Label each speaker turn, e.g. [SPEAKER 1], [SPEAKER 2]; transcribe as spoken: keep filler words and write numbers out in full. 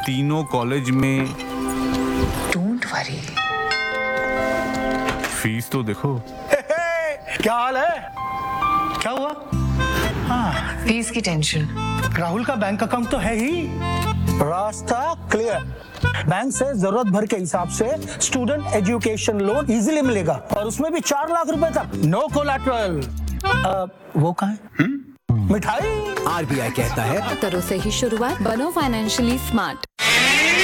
[SPEAKER 1] तीनों कॉलेज में।
[SPEAKER 2] Don't worry.
[SPEAKER 1] Fees तो देखो।
[SPEAKER 3] क्या हाल है? क्या हुआ? हाँ,
[SPEAKER 2] फीस की टेंशन।
[SPEAKER 3] राहुल का बैंक अकाउंट तो है ही। रास्ता क्लियर। बैंक से जरूरत भर के हिसाब से स्टूडेंट एजुकेशन लोन इजीली मिलेगा और उसमें भी चार लाख रुपए तक, नो कोलैटरल। वो कहाँ है? मिठाई।
[SPEAKER 4] आरबीआई कहता है
[SPEAKER 5] करो सही शुरुआत, बनो फाइनेंशियली स्मार्ट।